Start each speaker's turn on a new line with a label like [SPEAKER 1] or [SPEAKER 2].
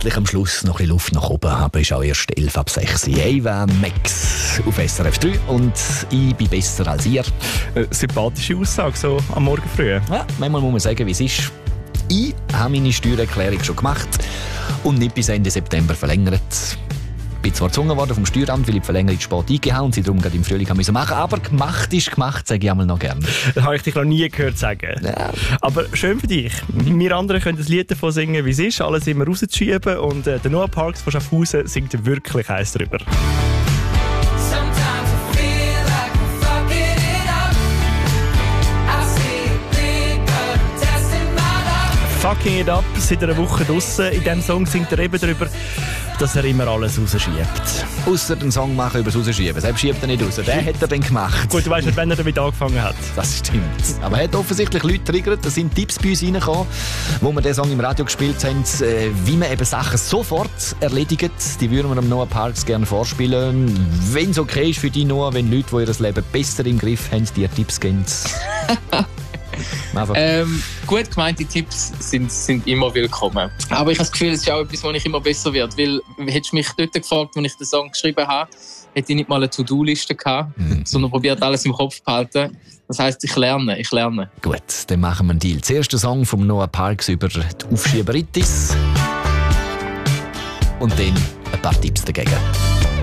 [SPEAKER 1] hoffentlich am Schluss noch ein bisschen Luft nach oben haben. Ist auch erst 11 ab 6. Ava Max auf SRF 3 und ich bin besser als ihr.
[SPEAKER 2] Sympathische Aussage, so am Morgen früh.
[SPEAKER 1] Ja, manchmal muss man sagen, wie es ist. Ich habe meine Steuererklärung schon gemacht und nicht bis Ende September verlängert. Ich bin zwar gezwungen worden vom Steueramt, weil ich die Verlängerung spät eingehauen und sie darum gerade im Frühling machen musste. Aber gemacht ist gemacht, sage ich einmal noch gerne.
[SPEAKER 2] Das habe ich dich noch nie gehört sagen.
[SPEAKER 1] Ja.
[SPEAKER 2] Aber schön für dich. Wir anderen können das Lied davon singen, wie es ist, alles immer rauszuschieben. Und der Noah Parks von Schaffhausen singt wirklich eins drüber. Fucking it up, seit einer Woche draussen. In diesem Song singt er eben darüber, dass er immer alles rausschiebt.
[SPEAKER 1] Ausser den Song machen über das Rausschieben. Selbst schiebt er nicht raus. Den hat er dann gemacht.
[SPEAKER 2] Gut, du weißt nicht, wann er damit angefangen hat.
[SPEAKER 1] Das stimmt. Aber er hat offensichtlich Leute triggert. Da sind Tipps bei uns reingekommen, wo wir den Song im Radio gespielt haben, wie man eben Sachen sofort erledigt. Die würden wir dem Noah Parks gerne vorspielen. Wenn es okay ist für dich, Noah, wenn Leute, die ihr Leben besser im Griff haben, dir Tipps geben.
[SPEAKER 3] Gut gemeinte Tipps sind immer willkommen. Aber ich habe das Gefühl, es ist auch etwas, wo ich immer besser werde. Weil, hättest du mich dort gefragt, als ich den Song geschrieben habe, hätte ich nicht mal eine To-Do-Liste gehabt, sondern probiert alles im Kopf zu behalten. Das heisst, ich lerne.
[SPEAKER 1] Gut, dann machen wir einen Deal. Zuerst der Song von Noah Parks über die Aufschieberitis und dann ein paar Tipps dagegen.